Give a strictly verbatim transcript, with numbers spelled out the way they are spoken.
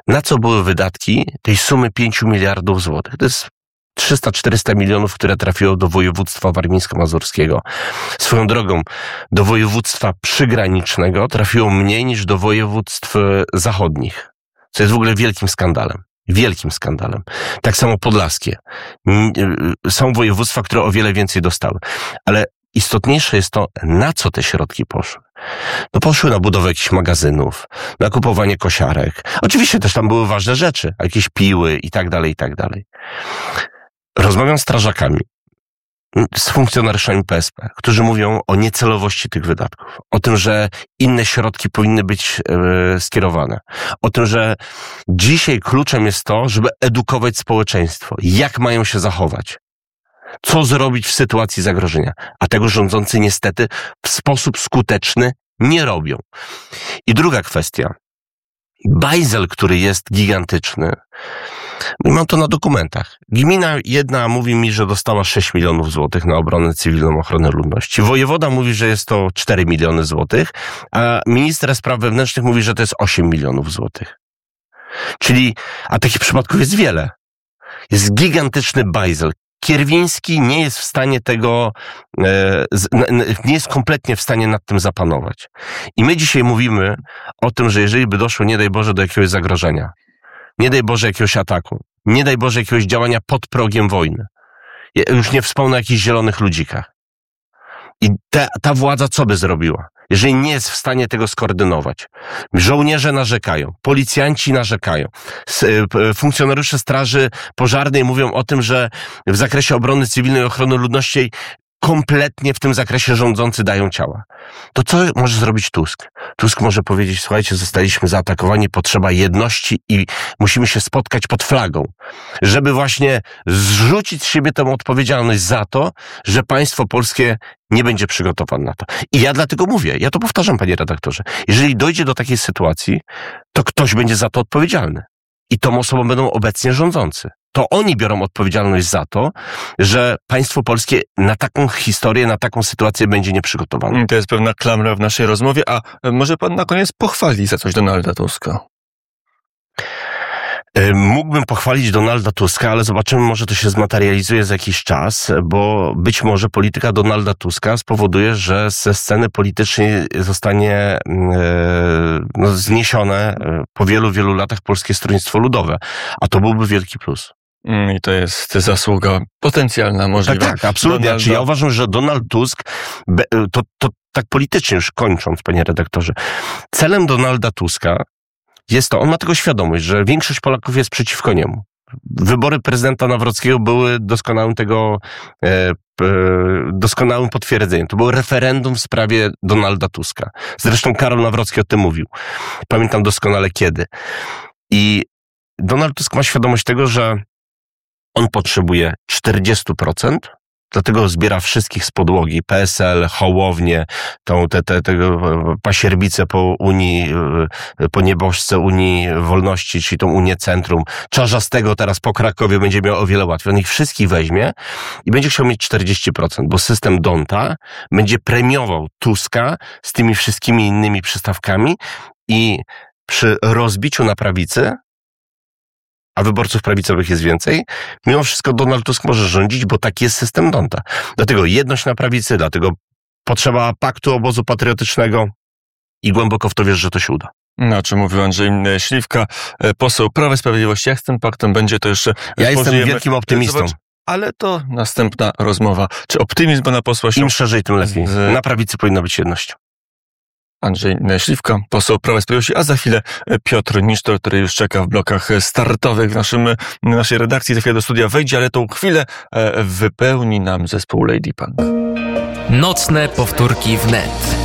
na co były wydatki tej sumy pięciu miliardów złotych. To jest trzysta czterysta milionów, które trafiło do województwa warmińsko-mazurskiego. Swoją drogą, do województwa przygranicznego trafiło mniej niż do województw zachodnich, co jest w ogóle wielkim skandalem. Wielkim skandalem. Tak samo podlaskie. Są województwa, które o wiele więcej dostały. Ale istotniejsze jest to, na co te środki poszły. No poszły na budowę jakichś magazynów, na kupowanie kosiarek. Oczywiście też tam były ważne rzeczy, jakieś piły i tak dalej, i tak dalej. Rozmawiam z strażakami, z funkcjonariuszami P S P, którzy mówią o niecelowości tych wydatków, o tym, że inne środki powinny być e, skierowane, o tym, że dzisiaj kluczem jest to, żeby edukować społeczeństwo, jak mają się zachować, co zrobić w sytuacji zagrożenia, a tego rządzący niestety w sposób skuteczny nie robią. I druga kwestia. Bajzel, który jest gigantyczny, mam to na dokumentach. Gmina jedna mówi mi, że dostała sześć milionów złotych na obronę cywilną, ochronę ludności. Wojewoda mówi, że jest to cztery miliony złotych, a minister spraw wewnętrznych mówi, że to jest osiem milionów złotych. Czyli, a takich przypadków jest wiele. Jest gigantyczny bajzel. Kierwiński nie jest w stanie tego, e, z, n, nie jest kompletnie w stanie nad tym zapanować. I my dzisiaj mówimy o tym, że jeżeli by doszło, nie daj Boże, do jakiegoś zagrożenia, nie daj Boże jakiegoś ataku, nie daj Boże jakiegoś działania pod progiem wojny, ja już nie wspomnę o jakichś zielonych ludzikach. I te, ta władza co by zrobiła? Jeżeli nie jest w stanie tego skoordynować. Żołnierze narzekają, policjanci narzekają, funkcjonariusze straży pożarnej mówią o tym, że w zakresie obrony cywilnej i ochrony ludności kompletnie w tym zakresie rządzący dają ciała. To co może zrobić Tusk? Tusk może powiedzieć, słuchajcie, zostaliśmy zaatakowani, potrzeba jedności i musimy się spotkać pod flagą, żeby właśnie zrzucić z siebie tę odpowiedzialność za to, że państwo polskie nie będzie przygotowane na to. I ja dlatego mówię, ja to powtarzam, panie redaktorze, jeżeli dojdzie do takiej sytuacji, to ktoś będzie za to odpowiedzialny. I tą osobą będą obecnie rządzący. To oni biorą odpowiedzialność za to, że państwo polskie na taką historię, na taką sytuację będzie nieprzygotowane. To jest pewna klamra w naszej rozmowie, a może pan na koniec pochwali za coś Donalda Tuska? Mógłbym pochwalić Donalda Tuska, ale zobaczymy, może to się zmaterializuje za jakiś czas, bo być może polityka Donalda Tuska spowoduje, że ze sceny politycznej zostanie e, no, zniesione po wielu, wielu latach Polskie Stronnictwo Ludowe, a to byłby wielki plus. I to jest zasługa potencjalna, możliwa. Tak, tak, absolutnie. Donalda... Ja uważam, że Donald Tusk, to, to tak politycznie już kończąc, panie redaktorze, celem Donalda Tuska jest to, on ma tego świadomość, że większość Polaków jest przeciwko niemu. Wybory prezydenta Nawrockiego były doskonałym tego, e, e, doskonałym potwierdzeniem. To było referendum w sprawie Donalda Tuska. Zresztą Karol Nawrocki o tym mówił. Pamiętam doskonale kiedy. I Donald Tusk ma świadomość tego, że on potrzebuje czterdzieści procent, dlatego zbiera wszystkich z podłogi, P S L, Hołownię, tą, te, te, tego pasierbicę po Unii, po nieboszce Unii Wolności, czyli tą Unię Centrum. Czarzastego teraz po Krakowie będzie miał o wiele łatwiej. On ich wszystkich weźmie i będzie chciał mieć czterdzieści procent, bo system Donta będzie premiował Tuska z tymi wszystkimi innymi przystawkami i przy rozbiciu na prawicy, a wyborców prawicowych jest więcej, mimo wszystko Donald Tusk może rządzić, bo taki jest system Donta. Dlatego jedność na prawicy, dlatego potrzeba paktu obozu patriotycznego i głęboko w to wierzę, że to się uda. No, o czym mówił Andrzej Śliwka, poseł Prawa i Sprawiedliwości. Jak z tym paktem będzie, to jeszcze Ja jestem wielkim optymistą. Zobacz, ale to następna rozmowa. Czy optymizm pana posła się... Im szerzej, tym lepiej. Z... Na prawicy powinna być jedność. Andrzej Śliwka, poseł Prawa i Sprawiedliwości, a za chwilę Piotr Nisztor, który już czeka w blokach startowych w naszym, naszej redakcji. Za chwilę do studia wejdzie, ale tą chwilę wypełni nam zespół Lady Punk. Nocne powtórki wnet.